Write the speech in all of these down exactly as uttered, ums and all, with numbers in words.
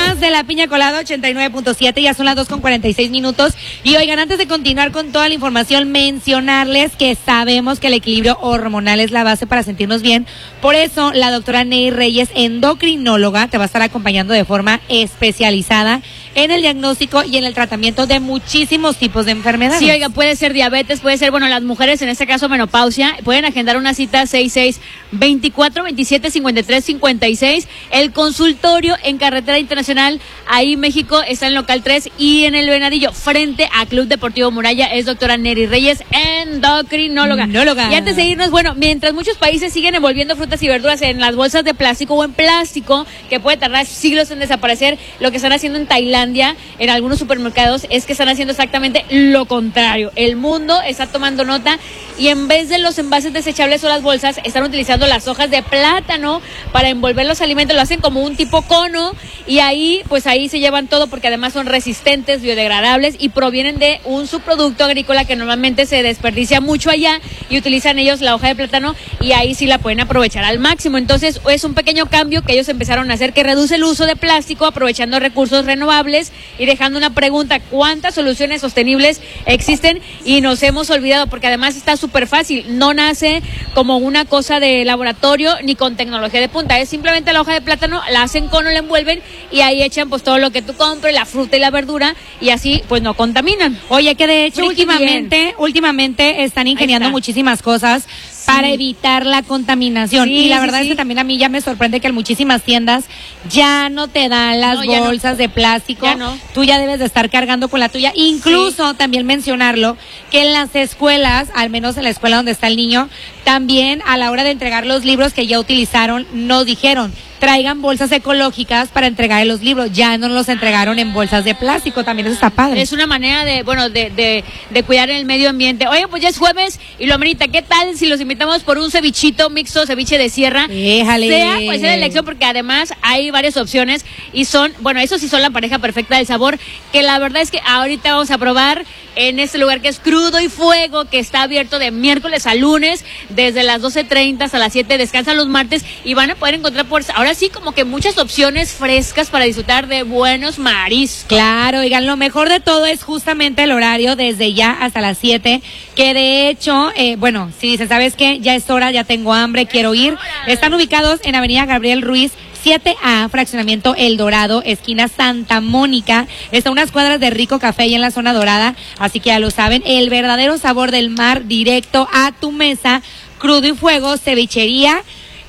más de la Piña Colada ochenta y nueve punto siete, ya son las dos con cuarenta y seis minutos. Y oigan, antes de continuar con toda la información, mencionarles que sabemos que el equilibrio hormonal es la base para sentirnos bien. Por eso, la doctora Ney Reyes, endocrinóloga, te va a estar acompañando de forma especializada en el diagnóstico y en el tratamiento de muchísimos tipos de enfermedades. Sí, oiga, puede ser diabetes, puede ser, bueno, las mujeres, en este caso menopausia, pueden agendar una cita seis seis veinticuatro veintisiete cincuenta y tres cincuenta y seis. El consultorio en Carretera Internacional, ahí México, está en local tres, y en el Venadillo, frente a Club Deportivo Muralla, es doctora Neri Reyes, endocrinóloga. Endóloga. Y antes de irnos, bueno, mientras muchos países siguen envolviendo frutas y verduras en las bolsas de plástico o en plástico, que puede tardar siglos en desaparecer, lo que están haciendo en Tailandia, en algunos supermercados, es que están haciendo exactamente lo contrario. El mundo está tomando nota y en vez de los envases desechables o las bolsas, están utilizando las hojas de plátano para envolver los alimentos. Lo hacen como un tipo cono y ahí, pues ahí se llevan todo, porque además son resistentes, biodegradables y provienen de un subproducto agrícola que normalmente se desperdicia mucho allá, y utilizan ellos la hoja de plátano y ahí sí la pueden aprovechar al máximo. Entonces es un pequeño cambio que ellos empezaron a hacer, que reduce el uso de plástico, aprovechando recursos renovables y dejando una pregunta: ¿cuántas soluciones sostenibles existen? Y nos hemos olvidado, porque además está súper fácil, no nace como una cosa de laboratorio ni con tecnología de punta, es simplemente la hoja de plátano, la hacen cono, la envuelven y ahí echan pues todo lo que tú compres, la fruta y la verdura, y así pues no contaminan. Oye, que de hecho Friki últimamente, bien. últimamente están ingeniando muchísimas cosas para evitar la contaminación. Sí, y la sí, verdad sí. es que también a mí ya me sorprende que en muchísimas tiendas ya no te dan las No, ya bolsas no. de plástico. Ya no. Tú ya debes de estar cargando con la tuya. Incluso también mencionarlo, que en las escuelas, al menos en la escuela donde está el niño, también a la hora de entregar los libros que ya utilizaron, nos dijeron: traigan bolsas ecológicas para entregar los libros. Ya no los entregaron en bolsas de plástico. También eso está padre. Es una manera de, bueno, de, de, de cuidar el medio ambiente. Oye, pues ya es jueves y lo amerita. ¿Qué tal si los invitamos por un cevichito mixto, ceviche de sierra? Déjale. Sea pues sea la elección, porque además hay varias opciones y son, bueno, esos sí son la pareja perfecta del sabor, que la verdad es que ahorita vamos a probar en este lugar que es Crudo y Fuego, que está abierto de miércoles a lunes, desde las doce treinta hasta las siete, descansan los martes, y van a poder encontrar por ahora sí como que muchas opciones frescas para disfrutar de buenos mariscos. Claro, oigan, lo mejor de todo es justamente el horario, desde ya hasta las siete, que de hecho, eh, bueno, si dices, ¿sabes qué? Ya es hora, ya tengo hambre, quiero ir. Están ubicados en Avenida Gabriel Ruiz, siete A, fraccionamiento El Dorado, esquina Santa Mónica. Está a unas cuadras de Rico Café y en la zona dorada, así que ya lo saben, el verdadero sabor del mar directo a tu mesa. Crudo y Fuego, cevichería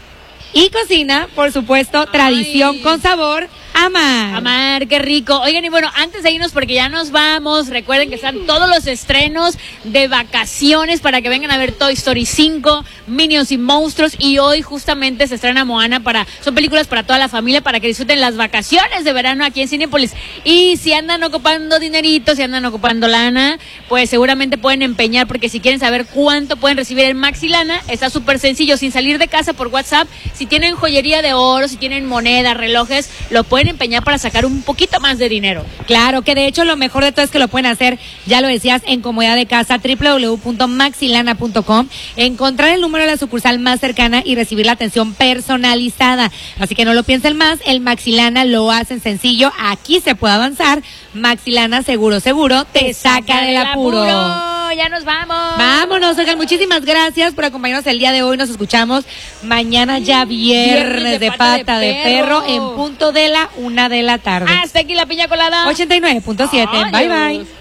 y cocina, por supuesto. Ay. Tradición con sabor. Amar. Amar, qué rico. Oigan, y bueno, antes de irnos, porque ya nos vamos, recuerden que están todos los estrenos de vacaciones para que vengan a ver Toy Story cinco, Minions y Monstruos, y hoy justamente se estrena Moana. Para, son películas para toda la familia, para que disfruten las vacaciones de verano aquí en Cinépolis. Y si andan ocupando dinerito, si andan ocupando lana, pues seguramente pueden empeñar, porque si quieren saber cuánto pueden recibir en Maxi Lana, está súper sencillo, sin salir de casa, por WhatsApp. Si tienen joyería de oro, si tienen monedas, relojes, lo pueden empeñar para sacar un poquito más de dinero. Claro, que de hecho lo mejor de todo es que lo pueden hacer, ya lo decías, en comodidad de casa, doble u doble u doble u punto maxilana punto com, encontrar el número de la sucursal más cercana y recibir la atención personalizada. Así que no lo piensen más, el Maxilana lo hacen sencillo, aquí se puede avanzar. Maxilana, seguro, seguro, te, te saca, saca del apuro. apuro. Ya nos vamos. Vámonos, oigan, muchísimas gracias por acompañarnos el día de hoy. Nos escuchamos mañana ya viernes, viernes de, de pata, pata de, perro. de perro en punto de la una de la tarde. Hasta aquí la Piña Colada ochenta y nueve punto siete. Bye, bye.